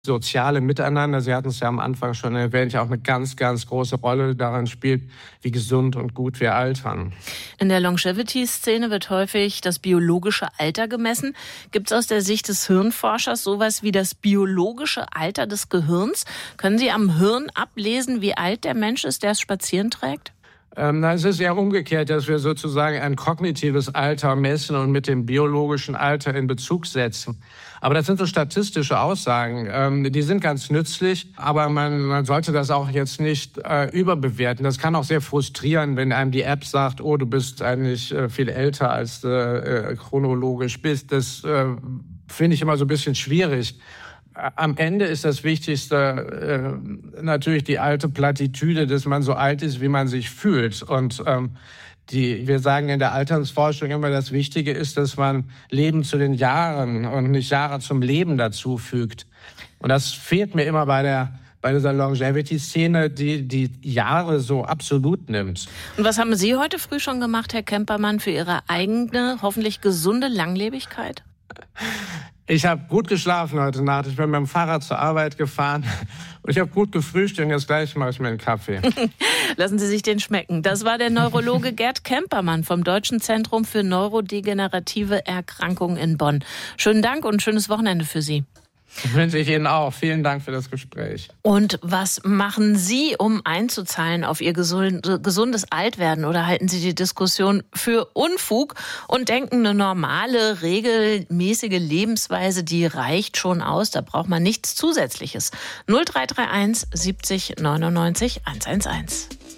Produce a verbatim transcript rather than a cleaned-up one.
soziale Miteinander, Sie hatten es ja am Anfang schon erwähnt, ja auch eine ganz, ganz große Rolle daran spielt, wie gesund und gut wir altern. In der Longevity-Szene wird häufig das biologische Alter gemessen. Gibt es aus der Sicht des Hirnforschers sowas wie das biologische Alter des Gehirns? Können Sie am Hirn ablesen, wie alt der Mensch ist, der es spazieren trägt? Ähm, es ist ja umgekehrt, dass wir sozusagen ein kognitives Alter messen und mit dem biologischen Alter in Bezug setzen. Aber das sind so statistische Aussagen. Ähm, die sind ganz nützlich, aber man, man sollte das auch jetzt nicht äh, überbewerten. Das kann auch sehr frustrieren, wenn einem die App sagt, oh, du bist eigentlich äh, viel älter, als du äh, chronologisch bist. Das äh, finde ich immer so ein bisschen schwierig. Am Ende ist das Wichtigste äh, natürlich die alte Plattitüde, dass man so alt ist, wie man sich fühlt. Und ähm, die, wir sagen in der Altersforschung immer, das Wichtige ist, dass man Leben zu den Jahren und nicht Jahre zum Leben dazufügt. Und das fehlt mir immer bei der bei dieser Longevity-Szene, die die Jahre so absolut nimmt. Und was haben Sie heute früh schon gemacht, Herr Kempermann, für Ihre eigene, hoffentlich gesunde Langlebigkeit? Ich habe gut geschlafen heute Nacht. Ich bin mit dem Fahrrad zur Arbeit gefahren und ich habe gut gefrühstückt. Jetzt gleich mache ich mir einen Kaffee. Lassen Sie sich den schmecken. Das war der Neurologe Gerd Kempermann vom Deutschen Zentrum für neurodegenerative Erkrankungen in Bonn. Schönen Dank und schönes Wochenende für Sie. Wünsche ich Ihnen auch. Vielen Dank für das Gespräch. Und was machen Sie, um einzuzahlen auf Ihr gesundes Altwerden? Oder halten Sie die Diskussion für Unfug und denken, eine normale, regelmäßige Lebensweise, die reicht schon aus? Da braucht man nichts Zusätzliches. null drei drei eins siebzig neunundneunzig hundertelf.